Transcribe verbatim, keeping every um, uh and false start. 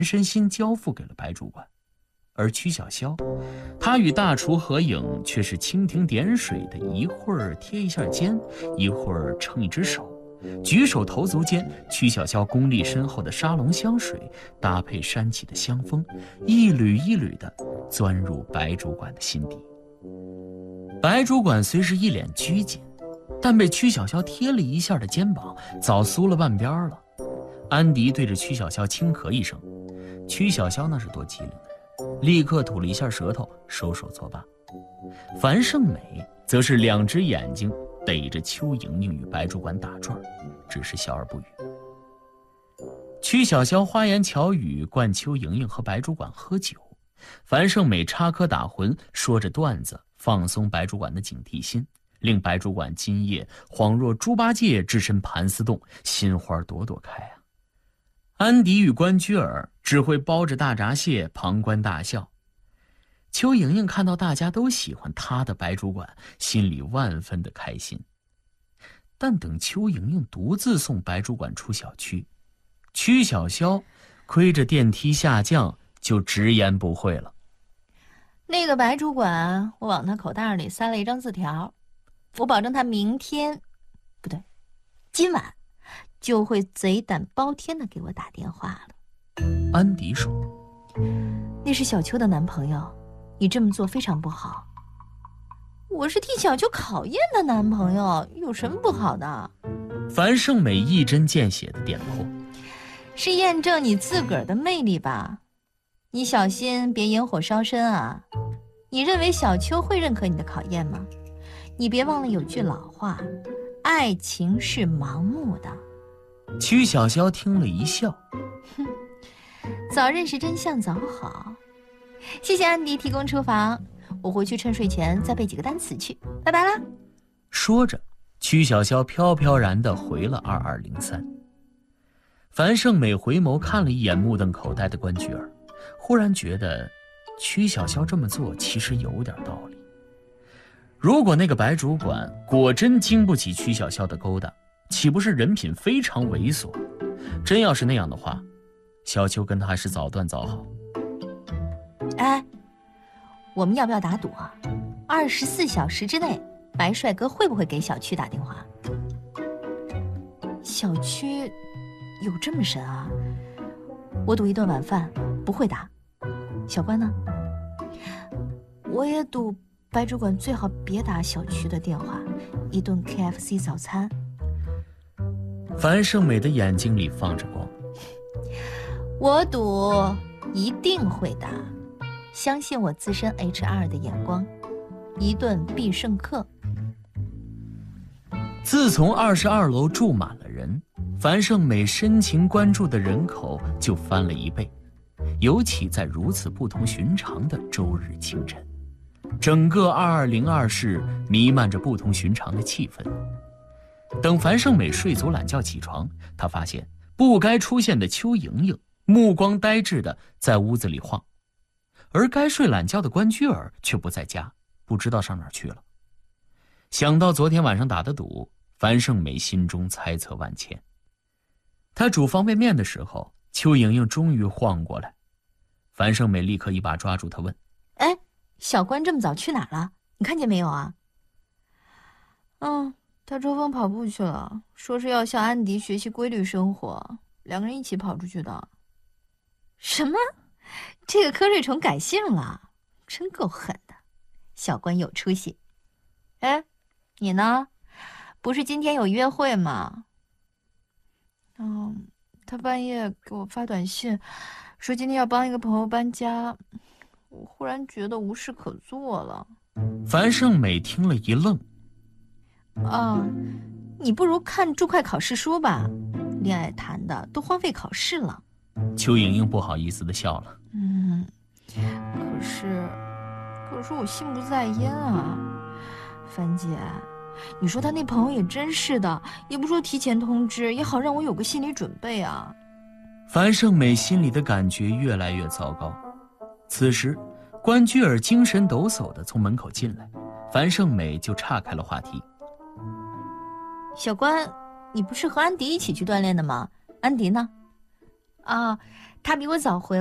身心交付给了白主管。而曲小潇，他与大厨合影却是蜻蜓点水的，一会儿贴一下肩，一会儿撑一只手，举手投足间，曲小潇功力深厚的沙龙香水搭配山起的香风，一缕一缕地钻入白主管的心底。白主管虽是一脸拘谨，但被曲小潇贴了一下的肩膀早酥了半边了。安迪对着曲小潇轻咳一声，曲小潇那是多机灵的人，立刻吐了一下舌头，收手作罢。樊胜美则是两只眼睛逮着邱莹莹与白主管打转，只是笑而不语。曲小潇花言巧语灌邱莹莹和白主管喝酒，樊胜美插科打诨，说着段子放松白主管的警惕心，令白主管今夜恍若猪八戒置身盘丝洞，心花朵朵开啊！安迪与关雎尔只会包着大闸蟹旁观大笑。邱莹莹看到大家都喜欢她的白主管，心里万分的开心。但等邱莹莹独自送白主管出小区，曲小潇亏着电梯下降，就直言不讳了。 那个白主管，我往他口袋里塞了一张字条，我保证他明天，不对，今晚就会贼胆包天的给我打电话了。 安迪说：“ 那是小秋的男朋友，你这么做非常不好。我是替小秋考验的男朋友，有什么不好的？” 樊胜美一针见血的点破：“ 是验证你自个儿的魅力吧？你小心别引火烧身啊！你认为小秋会认可你的考验吗？你别忘了有句老话，爱情是盲目的。” 曲小潇听了一笑， 哼，早认识真相早好。谢谢安迪提供厨房，我回去趁睡前再背几个单词去，拜拜啦。 说着，曲小潇飘飘然地回了二二零三。樊胜美回眸看了一眼目瞪口呆的关雎尔，忽然觉得曲小潇这么做其实有点道理。如果那个白主管果真经不起曲小潇的勾搭，岂不是人品非常猥琐？真要是那样的话，小秋跟他还是早断早好。 哎，我们要不要打赌啊？二十四小时之内，白帅哥会不会给小区打电话？小区有这么神啊？我赌一顿晚饭不会打。小关呢？我也赌白主管最好别打小区的电话，一顿 K F C 早餐。 樊胜美的眼睛里放着光。 我赌一定会打，相信我自身 H R 的眼光，一顿必胜客。 自从二十二楼住满了人，樊胜美深情关注的人口就翻了一倍，尤其在如此不同寻常的周日清晨，整个二二零二室弥漫着不同寻常的气氛。等樊胜美睡足懒觉起床，她发现不该出现的邱莹莹目光呆滞地在屋子里晃，而该睡懒觉的关雎尔却不在家，不知道上哪儿去了。想到昨天晚上打的赌，樊胜美心中猜测万千。她煮方便面的时候，邱莹莹终于晃过来，樊胜美立刻一把抓住她问：“ 哎，小关这么早去哪儿了？你看见没有啊？”“嗯，他抽风跑步去了，说是要向安迪学习规律生活，两个人一起跑出去的。”“什么？这个瞌睡虫改姓了？真够狠的，小关有出息。哎，你呢？不是今天有约会吗？”“嗯，他半夜给我发短信，说今天要帮一个朋友搬家，我忽然觉得无事可做了。” 樊胜美听了一愣。 “啊，你不如看注会考试书吧，恋爱谈的都荒废考试了。” 邱莹莹不好意思地笑了。 “嗯，可是，可是我心不在焉啊，樊姐。你说他那朋友也真是的，也不说提前通知，也好让我有个心理准备啊。” 樊胜美心里的感觉越来越糟糕。此时，关雎尔精神抖擞地从门口进来，樊胜美就岔开了话题。 “小关，你不是和安迪一起去锻炼的吗？安迪呢？”“啊， 他比我早回